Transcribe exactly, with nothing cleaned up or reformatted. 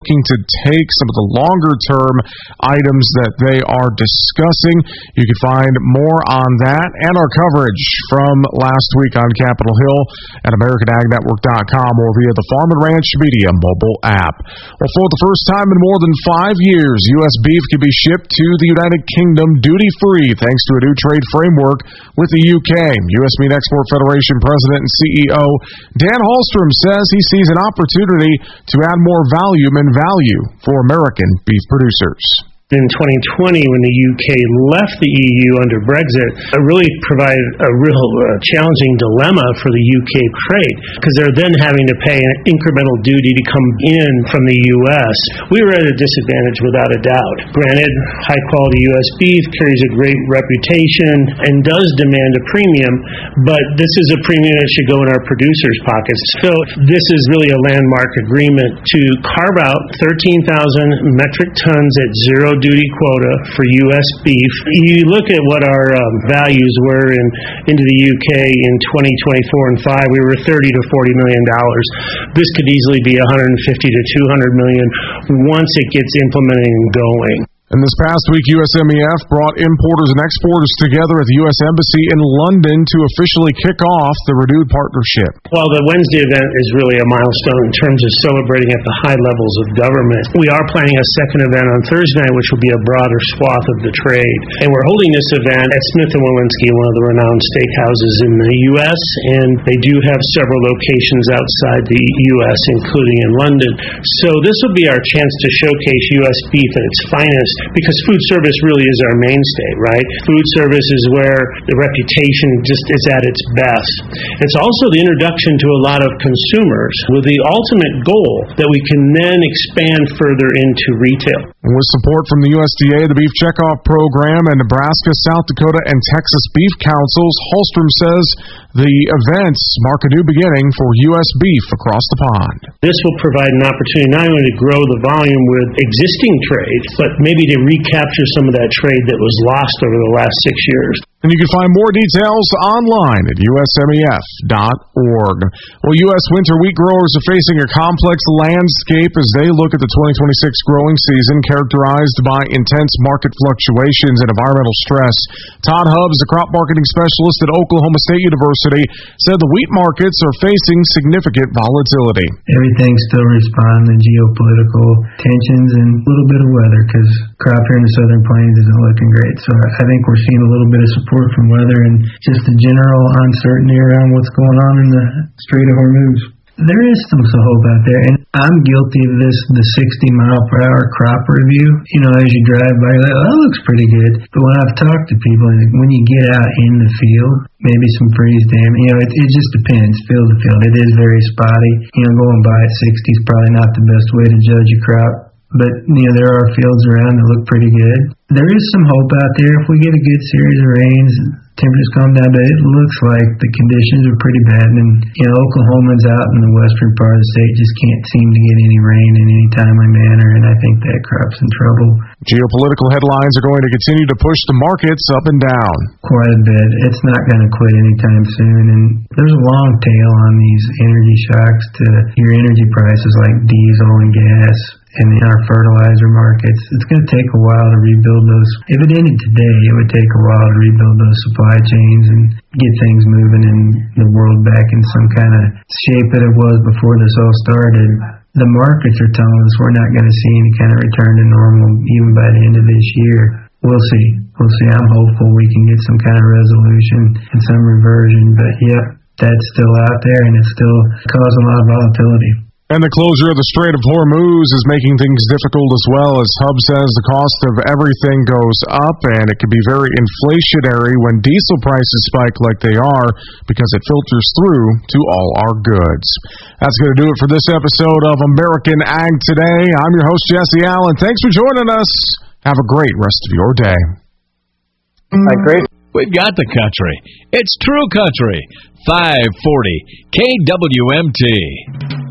looking to take some of the longer-term items that they are discussing. You can find more on that and our coverage from last week on Capitol Hill at American Ag Network dot com or via the Farm and Ranch Media mobile app. Well, for the first time in more than five years, U S beef can be shipped to the United Kingdom duty-free thanks to a new trade framework with the U K. U S Meat Export Federation President and C E O Dan Hallstrom says he sees an opportunity to add more volume and value for American beef producers. In twenty twenty, when the U K left the E U under Brexit, it really provided a real uh, challenging dilemma for the U K trade, because they're then having to pay an incremental duty to come in from the U S. We were at a disadvantage without a doubt. Granted, high-quality U S beef carries a great reputation and does demand a premium, but this is a premium that should go in our producers' pockets. So this is really a landmark agreement to carve out thirteen thousand metric tons at zero duty quota for U S beef. You look at what our um, values were in into the U K in twenty twenty-four and five, we were thirty to forty million dollars. This could easily be one hundred fifty to two hundred million once it gets implemented and going. And this past week, U S M E F brought importers and exporters together at the U S Embassy in London to officially kick off the renewed partnership. Well, the Wednesday event is really a milestone in terms of celebrating at the high levels of government. We are planning a second event on Thursday night, which will be a broader swath of the trade. And we're holding this event at Smith and Wollensky, one of the renowned steakhouses in the U S, and they do have several locations outside the U S, including in London. So this will be our chance to showcase U S beef at its finest, because food service really is our mainstay, right? Food service is where the reputation just is at its best. It's also the introduction to a lot of consumers with the ultimate goal that we can then expand further into retail. And with support from the U S D A, the Beef Checkoff Program, and Nebraska, South Dakota, and Texas Beef Councils, Hallstrom says the events mark a new beginning for U S beef across the pond. This will provide an opportunity not only to grow the volume with existing trade, but maybe to recapture some of that trade that was lost over the last six years. And you can find more details online at U S M E F dot org. Well, U S winter wheat growers are facing a complex landscape as they look at the twenty twenty-six growing season characterized by intense market fluctuations and environmental stress. Todd Hubbs, the crop marketing specialist at Oklahoma State University, said the wheat markets are facing significant volatility. Everything's still responding to geopolitical tensions and a little bit of weather, because crop here in the Southern Plains isn't looking great. So I think we're seeing a little bit of support from weather and just the general uncertainty around what's going on in the Strait of Hormuz. There is some hope out there, and I'm guilty of this, the sixty mile per hour crop review. You know, as you drive by, you're like, oh, that looks pretty good. But when I've talked to people, when you get out in the field, maybe some freeze damage, you know, it, it just depends, field to field. It is very spotty. You know, going by at sixty is probably not the best way to judge a crop. But, you know, there are fields around that look pretty good. There is some hope out there. If we get a good series of rains, temperatures calm down, but it looks like the conditions are pretty bad. And, you know, Oklahomans out in the western part of the state just can't seem to get any rain in any timely manner, and I think that crop's in trouble. Geopolitical headlines are going to continue to push the markets up and down. Quite a bit. It's not going to quit anytime soon, and there's a long tail on these energy shocks to your energy prices like diesel and gas. And in our fertilizer markets, it's going to take a while to rebuild those. If it ended today, it would take a while to rebuild those supply chains and get things moving in the world back in some kind of shape that it was before this all started. The markets are telling us we're not going to see any kind of return to normal even by the end of this year. We'll see. We'll see. I'm hopeful we can get some kind of resolution and some reversion. But, yeah, that's still out there, and it's still causing a lot of volatility. And the closure of the Strait of Hormuz is making things difficult as well. As Hub says, the cost of everything goes up, and it can be very inflationary when diesel prices spike like they are because it filters through to all our goods. That's going to do it for this episode of American Ag Today. I'm your host, Jesse Allen. Thanks for joining us. Have a great rest of your day. Hi, great. We've got the country. It's true country. five forty K W M T.